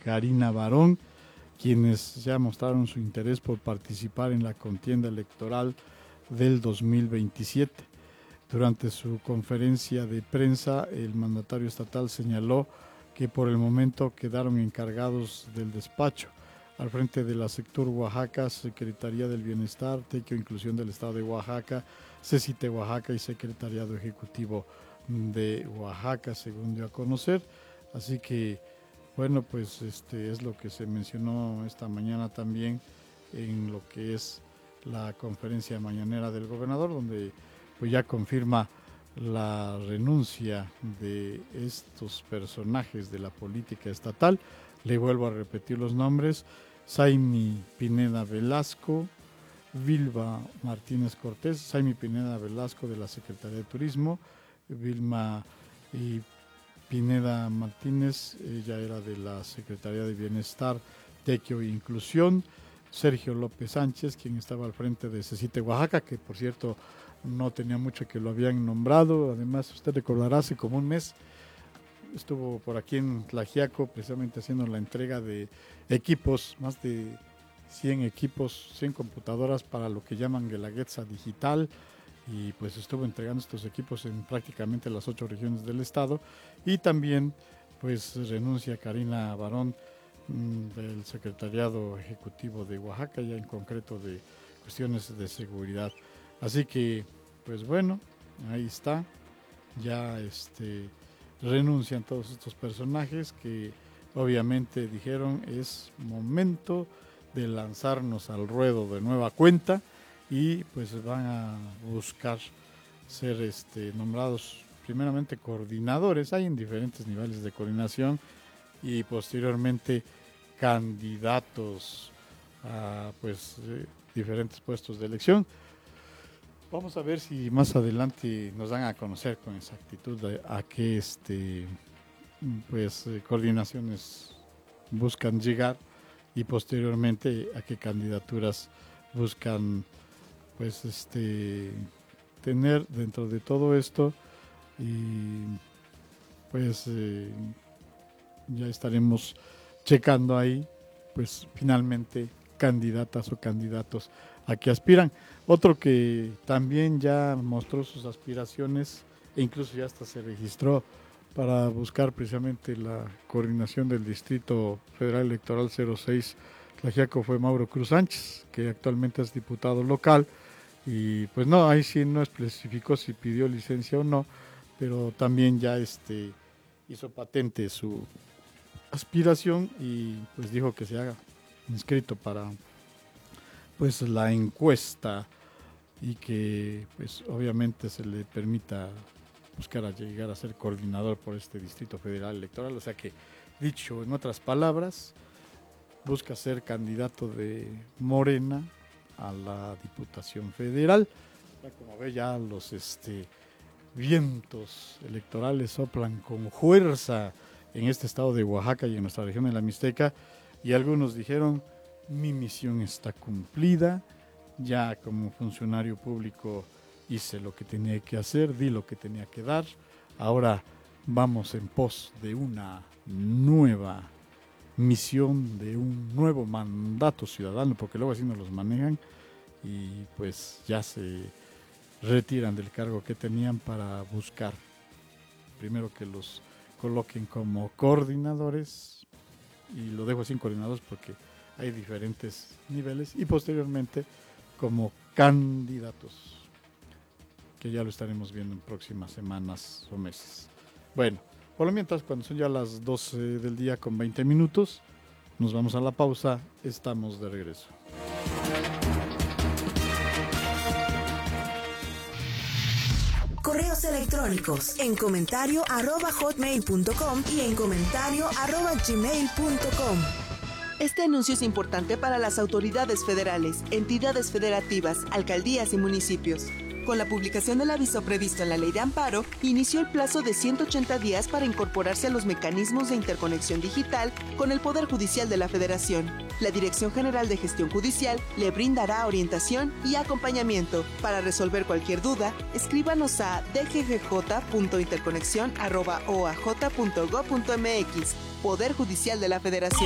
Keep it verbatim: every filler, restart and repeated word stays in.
Karina Barón, quienes ya mostraron su interés por participar en la contienda electoral del dos mil veintisiete. Durante su conferencia de prensa, el mandatario estatal señaló que por el momento quedaron encargados del despacho al frente de la Sectur Oaxaca, Secretaría del Bienestar, Tequio Inclusión del Estado de Oaxaca, CECITE Oaxaca y Secretariado Ejecutivo de Oaxaca, según dio a conocer. Así que, bueno, pues este es lo que se mencionó esta mañana también en lo que es la conferencia mañanera del gobernador, donde pues ya confirma la renuncia de estos personajes de la política estatal. Le vuelvo a repetir los nombres: Saimi Pineda Velasco, Vilma Martínez Cortés, Saimi Pineda Velasco de la Secretaría de Turismo, Vilma y Pineda Martínez, ella era de la Secretaría de Bienestar, Tequio e Inclusión, Sergio López Sánchez, quien estaba al frente de CECITE Oaxaca, que por cierto no tenía mucho que lo habían nombrado. Además, usted recordará, hace como un mes estuvo por aquí en Tlaxiaco precisamente haciendo la entrega de equipos, más de cien equipos, cien computadoras para lo que llaman Guelaguetza Digital, y pues estuvo entregando estos equipos en prácticamente las ocho regiones del estado. Y también pues renuncia Karina Barón mmm, del Secretariado Ejecutivo de Oaxaca, ya en concreto de cuestiones de seguridad. Así que pues bueno, ahí está, ya este renuncian todos estos personajes que obviamente dijeron es momento de lanzarnos al ruedo de nueva cuenta, y pues van a buscar ser este, nombrados primeramente coordinadores. Hay en diferentes niveles de coordinación, y posteriormente candidatos a pues eh, diferentes puestos de elección. Vamos a ver si más adelante nos dan a conocer con exactitud a, a qué este, pues, eh, coordinaciones buscan llegar, y posteriormente a qué candidaturas buscan pues este tener dentro de todo esto. Y pues eh, ya estaremos checando ahí pues finalmente candidatas o candidatos a que aspiran. Otro que también ya mostró sus aspiraciones e incluso ya hasta se registró para buscar precisamente la coordinación del Distrito Federal Electoral cero seis Tlaxiaco fue Mauro Cruz Sánchez, que actualmente es diputado local. Y pues no, ahí sí no especificó si pidió licencia o no, pero también ya este hizo patente su aspiración y pues dijo que se haga inscrito para pues la encuesta, y que pues obviamente se le permita buscar a llegar a ser coordinador por este Distrito Federal Electoral. O sea que, dicho en otras palabras, busca ser candidato de Morena a la Diputación Federal. Como ve, ya los este, vientos electorales soplan con fuerza en este estado de Oaxaca y en nuestra región de la Mixteca, y algunos dijeron: mi misión está cumplida, ya como funcionario público hice lo que tenía que hacer, di lo que tenía que dar, ahora vamos en pos de una nueva misión, de un nuevo mandato ciudadano, porque luego así nos los manejan, y pues ya se retiran del cargo que tenían para buscar primero que los coloquen como coordinadores, y lo dejo sin coordinadores porque hay diferentes niveles, y posteriormente como candidatos, que ya lo estaremos viendo en próximas semanas o meses. Bueno, por lo mientras, cuando son ya las doce del día con veinte minutos, nos vamos a la pausa, estamos de regreso. Correos electrónicos en comentario arroba hotmail punto com y en comentario arroba gmail punto com. Este anuncio es importante para las autoridades federales, entidades federativas, alcaldías y municipios. Con la publicación del aviso previsto en la Ley de Amparo, inició el plazo de ciento ochenta días para incorporarse a los mecanismos de interconexión digital con el Poder Judicial de la Federación. La Dirección General de Gestión Judicial le brindará orientación y acompañamiento. Para resolver cualquier duda, escríbanos a d g g j punto interconexión arroba o a j punto gob punto m x. Poder Judicial de la Federación.